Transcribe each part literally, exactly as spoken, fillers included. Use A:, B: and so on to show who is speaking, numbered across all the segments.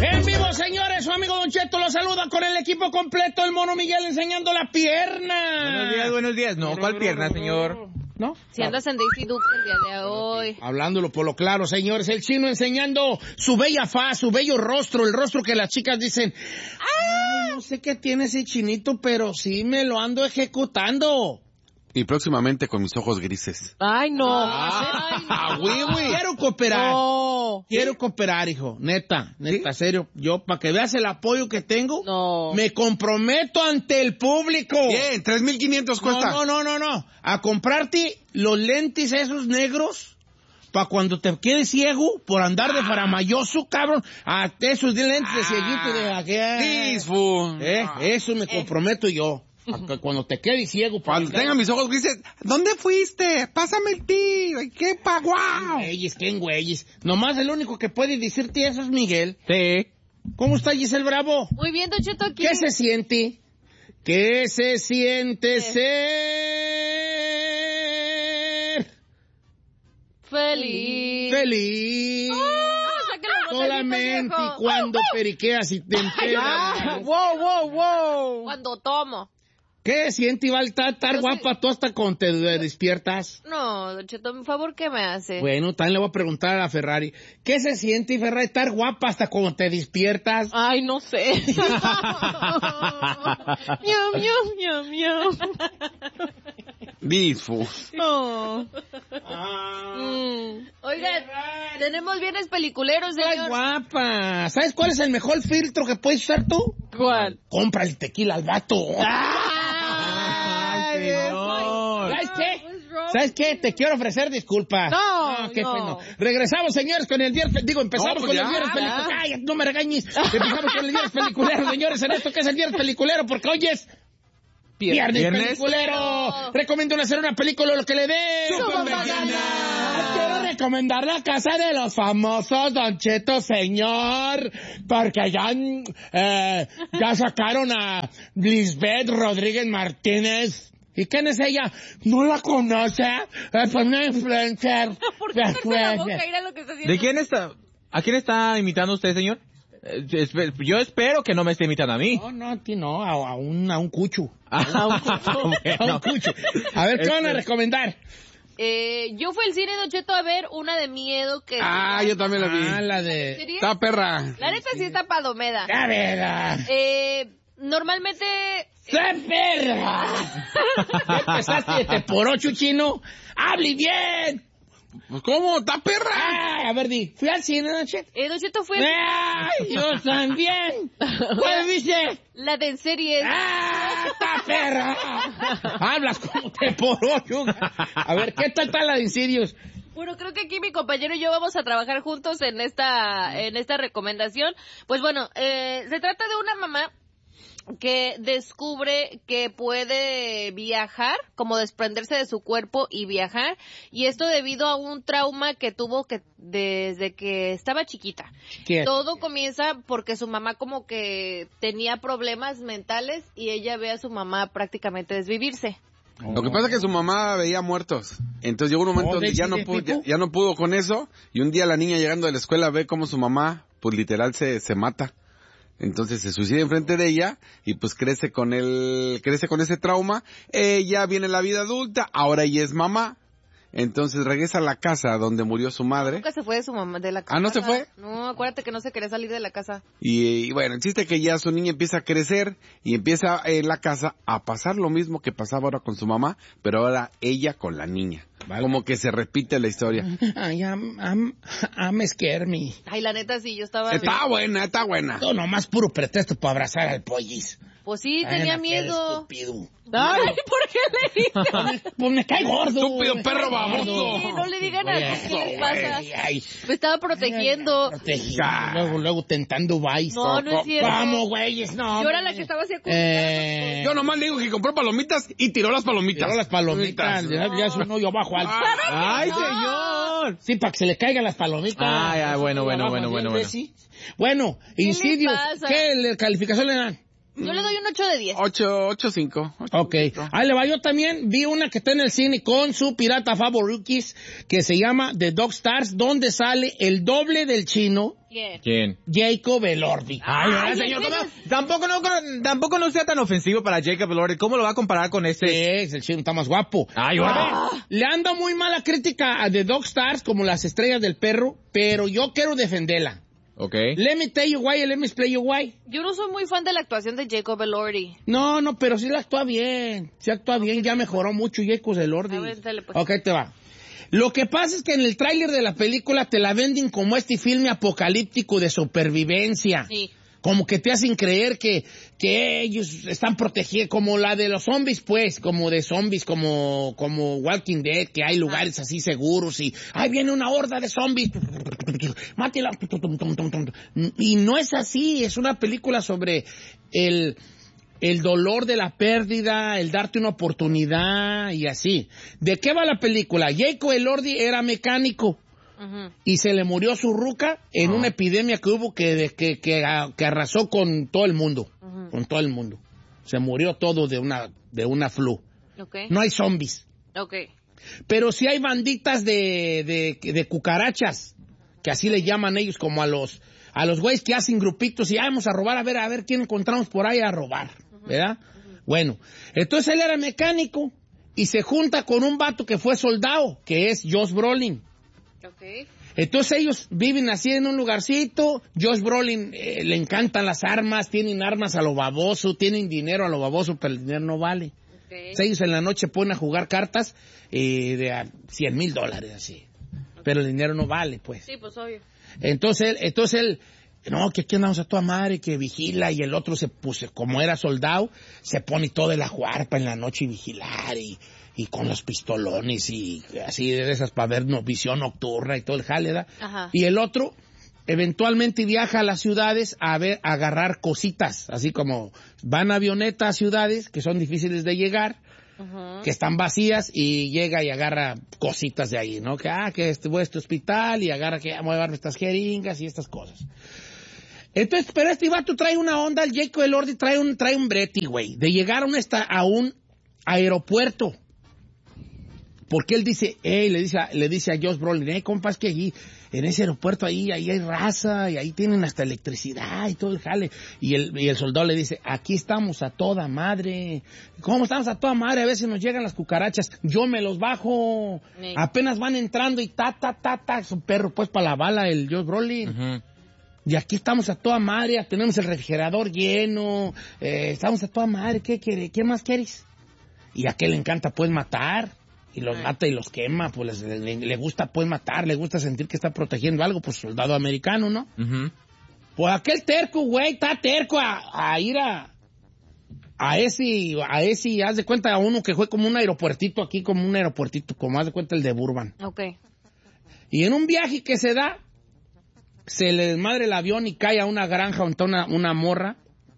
A: En vivo, señores, su amigo Don Cheto lo saluda con el equipo completo, el Mono Miguel enseñando la pierna.
B: Buenos días, buenos días. No, ¿cuál pierna, señor?
A: ¿No?
C: Si andas en Daisy Duke el día de hoy.
A: Hablándolo por lo claro, señores, el chino enseñando su bella faz, su bello rostro, el rostro que las chicas dicen, ay, no sé qué tiene ese chinito, pero sí me lo ando ejecutando.
D: Y próximamente con mis ojos grises.
C: Ay, no.
A: Ah, ah, güey, güey. Quiero cooperar.
C: No.
A: Quiero cooperar, hijo. Neta, neta, serio. Yo, para que veas el apoyo que tengo,
C: No.
A: me comprometo ante el público.
D: Bien, tres mil quinientos cuesta.
A: No, no, no, no, no. A comprarte los lentes esos negros para cuando te quedes ciego por andar de faramayoso, cabrón. A esos lentes de cieguito de aquel.
D: Disfu.
A: Eh, eso me comprometo yo. A que cuando te quedes ciego.
D: Cuando tenga mis ojos grises, ¿dónde fuiste? Pásame el tío. ¿Qué pa' guau?
A: Güeyes, ¿qué güeyes? Nomás el único que puede decirte eso es Miguel.
B: Sí.
A: ¿Cómo está Giselle Bravo?
C: Muy bien, Don Cheto, aquí.
A: ¿Qué se siente? ¿Qué se siente
C: Sí.
A: ser
C: Feliz.
A: feliz?
C: Ah, saque los
A: Solamente
C: botecitos, viejo.
A: cuando periqueas y te
C: Ah,
A: enteras.
B: wow, wow, wow.
C: Cuando tomo.
A: ¿Qué siente, Iván? Estar estar
C: Yo sé-
A: guapa tú hasta cuando te despiertas.
C: No, Don Cheto, por favor, ¿qué me hace?
A: Bueno, también le voy a preguntar a la Ferrari. ¿Qué se siente, Ferrari, estar guapa hasta cuando te despiertas?
C: Ay, no sé. Miau, miau, miau, miau.
D: Disfu.
C: No. Mm. Oigan, tenemos bienes peliculeros,
A: ¡Ay,
C: señor.
A: guapa! ¿Sabes cuál es el mejor filtro que puedes usar tú?
C: ¿Cuál?
A: Compra el tequila al vato.
B: Ay, señor.
A: ¿Sabes qué? ¿Sabes qué? Te quiero ofrecer disculpas.
C: No,
A: qué
C: no.
A: pena. Regresamos, señores, con el viernes... Digo, empezamos
D: No, pues
A: con
D: ya,
A: el viernes
C: ya.
A: peliculero. ¡Ay, no me regañes! Empezamos con el viernes peliculero, señores, en esto que es el viernes peliculero, porque hoy es... Viernes,
B: Viernes.
A: peliculero. Recomiendo hacer una película lo que le dé.
C: Super
A: Gana. Quiero recomendar La Casa de los Famosos, Don Cheto, señor, porque ya, eh, ya sacaron a Lisbeth Rodríguez Martínez. ¿Y quién es ella? ¿No la conoce? Es una influencer.
C: ¿Por qué hacerse la boca? Mira lo que está haciendo.
B: ¿De quién está? ¿A quién está imitando usted, señor? Eh, espe- Yo espero que no me esté imitando a mí.
A: No, no, a ti no, a, a un, a un cucho.
B: Ah, un cucho.
A: A un
B: Bueno.
A: cucho. A ver, ¿qué van a
B: Este-
A: recomendar?
C: Eh, yo fui al cine, Don Cheto, a ver una de miedo que...
D: Ah, yo también la vi.
A: Ah, la de...
C: ¿Sería?
D: Está perra.
C: La neta sí está palomeda.
A: ¡La verga!
C: Eh, normalmente...
A: ¡La verga! ¿Ya empezaste de te por ocho, chino? ¡Hable bien!
D: Pues, ¿cómo? ¿Está perra?
A: Ay, a ver, di. ¿Fui al cine anoche?
C: Eh, Don Cheto fue
A: ¡Ay, yo también! ¿Cuál viste?
C: la de en series.
A: ¡Ah, esta perra! Hablas como te por ocho. A ver, ¿qué tal está la de Insidious?
C: Bueno, creo que aquí mi compañero y yo vamos a trabajar juntos en esta en esta recomendación. Pues bueno, eh, se trata de una mamá que descubre que puede viajar, como desprenderse de su cuerpo y viajar, y esto debido a un trauma que tuvo que desde que estaba chiquita.
A: ¿Qué?
C: Todo comienza porque su mamá como que tenía problemas mentales y ella ve a su mamá prácticamente desvivirse.
D: Lo que pasa es que su mamá veía muertos. Entonces llegó un momento
A: Oh,
D: donde
A: ¿de
D: ya no,
A: ese
D: pudo, ya,
A: tipo?
D: ya no pudo con eso. Y un día la niña llegando de la escuela ve como su mamá, pues literal se, se mata. Entonces se suicida enfrente de ella y pues crece con el, crece con ese trauma. Ella viene la vida adulta, ahora ella es mamá. Entonces regresa a la casa donde murió su madre.
C: Nunca se fue de su mamá, de la casa.
D: ¿Ah, no se fue?
C: No, acuérdate que no se quería salir de la casa.
D: Y, y bueno, el chiste es que ya su niña empieza a crecer y empieza en la casa a pasar lo mismo que pasaba ahora con su mamá, pero ahora ella con la niña.
A: Vale.
D: Como que se repite la historia.
A: Ay, I'm, I'm, I'm scared me.
C: Ay, la neta sí, yo estaba...
D: Está buena, está buena.
A: No, nomás puro pretexto para abrazar al pollis.
C: Pues sí,
A: Ay,
C: tenía
A: aquel
C: miedo.
A: estúpido.
C: Ay, ¿por qué le dices?
A: Pues me cae gordo.
D: Estúpido
A: me
D: perro
A: cae
D: baboso.
A: gordo.
C: Sí, no le digan
A: Oye,
C: así, ¿qué le
A: eso,
C: pasa?
A: güey, ay.
C: Me estaba protegiendo.
A: Protegido. Luego, luego tentando vice.
C: No, no es cierto.
A: Vamos, güeyes, no.
C: Yo era la que estaba así
A: Eh,
D: Yo nomás le digo que compró palomitas y tiró las palomitas.
A: tiró las palomitas. Ya, ya es un hoyo abajo al...
B: ¡Ay,
C: No.
B: señor!
A: Sí, para que se le caigan las palomitas.
B: Ay, ay, bueno, bueno,
A: Abajo,
B: bueno,
A: bien,
B: bueno, bueno.
A: sí. Bueno,
C: le
A: Insidious,
C: pasa?
A: ¿qué le- calificación le dan?
C: Yo le doy un ocho de diez.
D: ocho, ocho, cinco.
A: Ok. Ahí le va, yo también vi una que está en el cine con su pirata favorukis que se llama The Dog Stars, donde sale el doble del chino.
C: ¿Quién?
B: ¿Quién?
A: Jacob Elordi.
B: Ay,
C: Ay,
B: señor,
C: ¿quién
B: ¿cómo?
C: es?
B: Tampoco no, tampoco no sea tan ofensivo para Jacob Elordi. ¿Cómo lo va a comparar con
A: Sí,
B: este?
A: el chino está más guapo.
B: Ay, ahora.
C: Ah.
A: Le anda muy mala crítica a The Dog Stars como las estrellas del perro, pero yo quiero defenderla.
B: Ok.
A: Let me tell you why, let me explain you why.
C: Yo no soy muy fan de la actuación de Jacob Elordi.
A: No, no, pero sí la actúa bien. Sí actúa bien, ya mejoró mucho Jacob Elordi.
C: A ver, dale, pues.
A: Ok, te va. Lo que pasa es que en el tráiler de la película te la venden como este filme apocalíptico de supervivencia.
C: Sí.
A: Como que te hacen creer que, que ellos están protegidos, como la de los zombies, pues, como de zombies, como, como Walking Dead, que hay lugares así seguros y ahí viene una horda de zombies, mátela. Y no es así, es una película sobre el, el dolor de la pérdida, el darte una oportunidad y así. ¿De qué va la película? Jacob Elordi era mecánico.
C: Uh-huh.
A: Y se le murió su ruca en
B: Ah.
A: una epidemia que hubo que, de- que, que, que arrasó con todo el mundo.
C: Ujú.
A: Con todo el mundo. Se murió todo de una, de una flu.
C: Ok.
A: No hay zombies.
C: Ok.
A: Pero sí hay banditas de, de, de cucarachas, que así le llaman ellos, como a los, a los güeyes que hacen grupitos y ah, vamos a robar, a ver, a ver quién encontramos por ahí a robar. ¿Verdad? Bueno, entonces él era mecánico y se junta con un vato que fue soldado, que es Josh Brolin.
C: Ok.
A: Entonces ellos viven así en un lugarcito. Josh Brolin eh, le encantan las armas, tienen armas a lo baboso, tienen dinero a lo baboso, pero el dinero no vale.
C: Ok.
A: Entonces, ellos en la noche ponen a jugar cartas eh, de a cien mil dólares así. Pero el dinero no vale, pues.
C: Sí, pues obvio.
A: Entonces él, entonces él, no, que aquí andamos a toda madre, que vigila, y el otro se puso, como era soldado, se pone todo la juarpa en la noche y vigilar, y, y con los pistolones, y así de esas para ver no, visión nocturna y todo el jale, ¿da?
C: Ajá.
A: Y el otro eventualmente viaja a las ciudades a ver, a agarrar cositas, así como van a avioneta a ciudades que son difíciles de llegar,
C: Ujú.
A: que están vacías, y llega y agarra cositas de ahí, ¿no? Que, ah, que este, voy a este hospital y agarra que ah, voy a llevar estas jeringas y estas cosas. Entonces, pero este vato trae una onda, el Jacob Elordi trae un, trae un brete, güey, de llegar a un, esta, a un aeropuerto. Porque él dice, hey, le dice, a, le dice a Josh Brolin, hey, compas, que allí, en ese aeropuerto ahí, ahí hay raza, y ahí tienen hasta electricidad y todo el jale. Y el, y el soldado le dice, aquí estamos a toda madre. ¿Cómo estamos a toda madre? A veces nos llegan las cucarachas, yo me los bajo.
C: Sí.
A: Apenas van entrando y ta, ta, ta, ta, su perro pues para la bala, el Josh Brolin.
B: Ujú.
A: Y aquí estamos a toda madre, tenemos el refrigerador lleno, eh, estamos a toda madre, ¿qué quiere? ¿Qué más quieres? Y a aquel le encanta pues matar, y los
C: Ah.
A: mata y los quema, pues le, le- le gusta pues matar, le gusta sentir que está protegiendo algo, pues soldado americano, ¿no?
B: Ujú.
A: Pues aquel terco, güey, está terco a, a ir a, a ese, a ese, haz de cuenta a uno que fue como un aeropuertito aquí, como un aeropuertito, como haz de cuenta el de Burbank.
C: Ok.
A: Y en un viaje que se da, se le desmadre el avión y cae a una granja donde está una, una morra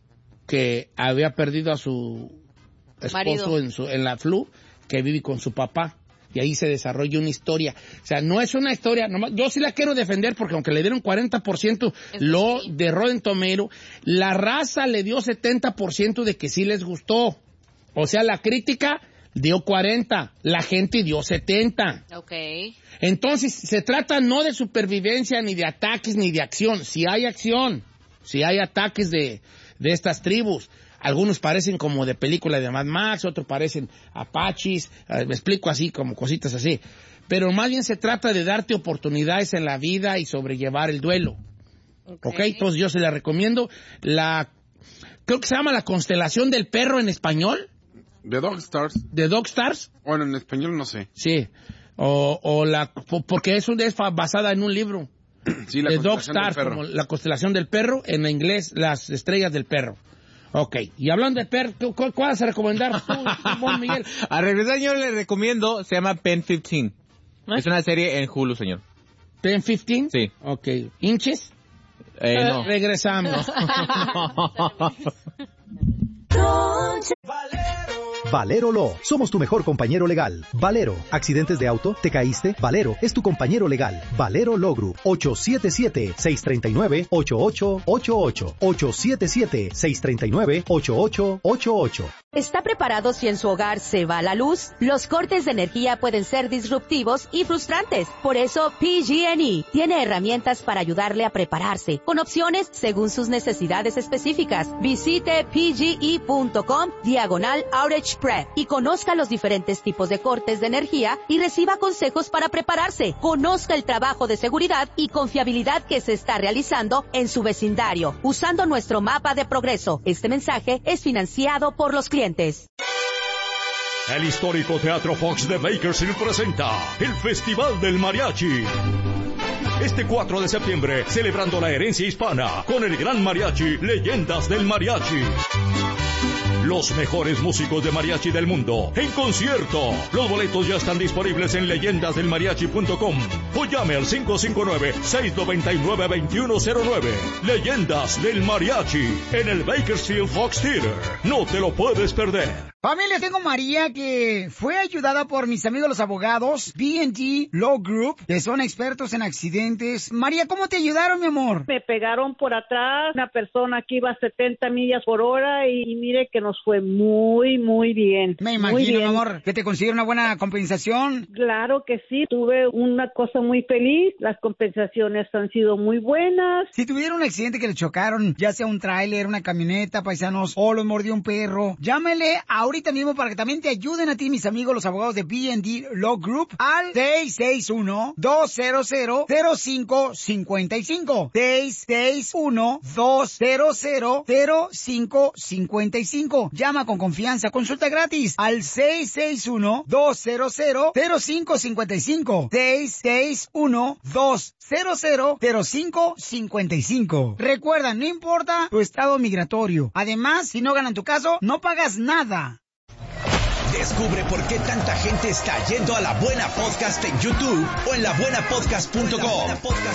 A: que había perdido a su esposo
C: Marido.
A: en, su, en la flu, que vive con su papá. Y ahí se desarrolla una historia. O sea, no es una historia, nomás, yo sí la quiero defender porque aunque le dieron cuarenta por ciento
C: Eso
A: lo
C: sí.
A: de Rotten Tomato, la raza le dio setenta por ciento de que sí les gustó. O sea, la crítica dio cuarenta, la gente dio setenta.
C: Ok.
A: Entonces, se trata no de supervivencia, ni de ataques, ni de acción. Si hay acción, si hay ataques de, de estas tribus. Algunos parecen como de película de Mad Max, otros parecen apaches, eh, me explico así, como cositas así. Pero más bien se trata de darte oportunidades en la vida y sobrellevar el duelo.
C: Ok.
A: ¿Ok? Entonces yo se la recomiendo. La, creo que se llama La Constelación del Perro en español,
D: The Dog Stars.
A: de Dog Stars.
D: Bueno, en español no sé.
A: Sí. O, o la, porque es, un, es fa- basada en un libro.
D: Sí, la
A: The Dog
D: constelación del
A: Stars,
D: perro.
A: como la constelación del perro, en inglés, las estrellas del perro. Ok, y hablando de perro, ¿cu- ¿cuál, cuál vas a recomendar tú, Juan Miguel?
B: A regresar, señor, le recomiendo, se llama Pen quince. Es una serie en Hulu, señor.
A: ¿ten quince?
B: Sí.
A: Ok, ¿inches?
B: Eh, no.
A: Regresamos.
E: Don Valero, Valero Law. Somos tu mejor compañero legal. Valero. ¿Accidentes de auto? ¿Te caíste? Valero es tu compañero legal. Valero Law Group. ocho siete siete, seis tres nueve, ocho ocho ocho ocho. ocho siete siete, seis tres nueve, ocho ocho ocho ocho.
F: ¿Está preparado si en su hogar se va la luz? Los cortes de energía pueden ser disruptivos y frustrantes. Por eso, P G and E tiene herramientas para ayudarle a prepararse, con opciones según sus necesidades específicas. Visite pge.com diagonal outage prep y conozca los diferentes tipos de cortes de energía y reciba consejos para prepararse. Conozca el trabajo de seguridad y confiabilidad que se está realizando en su vecindario, usando nuestro mapa de progreso. Este mensaje es financiado por los clientes.
G: El histórico Teatro Fox de Bakersfield presenta el Festival del Mariachi. Este cuatro de septiembre, celebrando la herencia hispana con el gran mariachi Leyendas del Mariachi. Los mejores músicos de mariachi del mundo en concierto. Los boletos ya están disponibles en leyendas del mariachi punto com o llame al cinco cinco nueve, seis nueve nueve, dos uno cero nueve. Leyendas del Mariachi en el Bakersfield Fox Theater. No te lo puedes perder.
H: Familia, tengo María que fue ayudada por mis amigos los abogados B and D Law Group, que son expertos en accidentes. María, ¿cómo te ayudaron, mi amor?
I: Me pegaron por atrás, una persona que iba a setenta millas por hora y, y mire que nos fue muy, muy bien.
H: Me imagino, mi amor, que te consiguieron una buena compensación.
I: Claro que sí, tuve una cosa muy feliz, las compensaciones han sido muy buenas.
H: Si tuvieron un accidente que le chocaron, ya sea un tráiler, una camioneta, paisanos, o los mordió un perro, llámele a ahorita mismo para que también te ayuden a ti, mis amigos, los abogados de B and D Law Group, al seis seis uno, dos cero cero, cero cinco cinco cinco. seis seis uno, dos cero cero, cero cinco cinco cinco. Llama con confianza, consulta gratis al seis seis uno, dos cero cero, cero cinco cinco cinco. seis seis uno, dos cero cero, cero cinco cinco cinco. Recuerda, no importa tu estado migratorio. Además, si no ganan tu caso, no pagas nada.
J: Descubre por qué tanta gente está yendo a La Buena Podcast en YouTube o en la buena podcast punto com.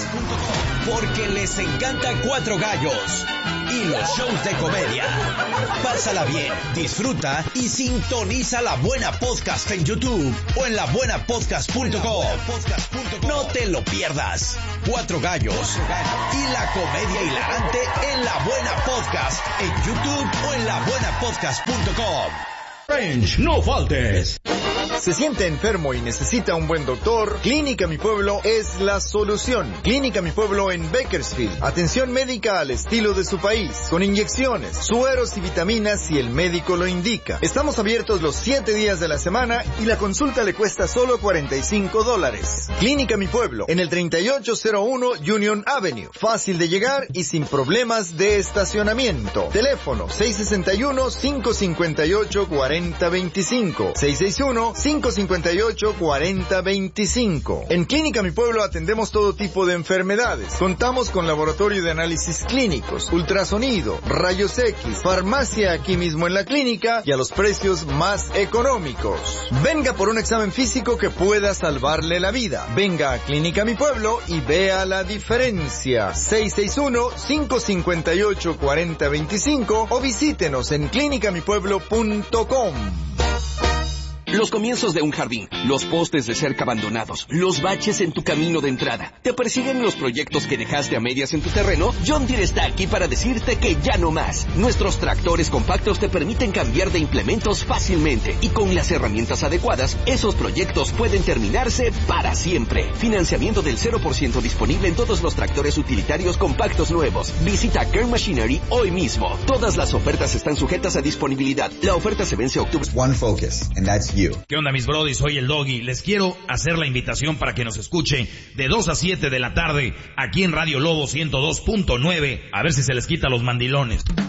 J: Porque les encantan Cuatro Gallos y los shows de comedia. Pásala bien, disfruta y sintoniza La Buena Podcast en YouTube o en la buena podcast punto com. No te lo pierdas. Cuatro Gallos y la comedia hilarante en La Buena Podcast en YouTube o en la buena podcast punto com.
G: Range, no faltes.
K: ¿Se siente enfermo y necesita un buen doctor? Clínica Mi Pueblo es la solución. Clínica Mi Pueblo en Bakersfield. Atención médica al estilo de su país, con inyecciones, sueros y vitaminas si el médico lo indica. Estamos abiertos los siete días de la semana y la consulta le cuesta solo cuarenta y cinco dólares. Clínica Mi Pueblo, en el treinta y ocho cero uno Union Avenue. Fácil de llegar y sin problemas de estacionamiento. Teléfono seis seis uno, cinco cinco ocho, cuatro cero dos cinco. seis seis uno, cinco cinco ocho, cuatro cero dos cinco. En Clínica Mi Pueblo atendemos todo tipo de enfermedades. Contamos con laboratorio de análisis clínicos, ultrasonido, rayos X, farmacia aquí mismo en la clínica y a los precios más económicos. Venga por un examen físico que pueda salvarle la vida. Venga a Clínica Mi Pueblo y vea la diferencia. seis seis uno, cinco cinco ocho, cuatro cero dos cinco o visítenos en clínica mi pueblo punto com.
L: Los comienzos de un jardín, los postes de cerca abandonados, los baches en tu camino de entrada. ¿Te persiguen los proyectos que dejaste a medias en tu terreno? John Deere está aquí para decirte que ya no más. Nuestros tractores compactos te permiten cambiar de implementos fácilmente y con las herramientas adecuadas, esos proyectos pueden terminarse para siempre. Financiamiento del cero por ciento disponible en todos los tractores utilitarios compactos nuevos. Visita Kern Machinery hoy mismo. Todas las ofertas están sujetas a disponibilidad. La oferta se vence octubre.
M: One focus, and that's you.
N: ¿Qué onda, mis brodis? Soy el Doggy. Les quiero hacer la invitación para que nos escuchen de dos a siete de la tarde aquí en Radio Lobo ciento dos punto nueve. A ver si se les quita los mandilones.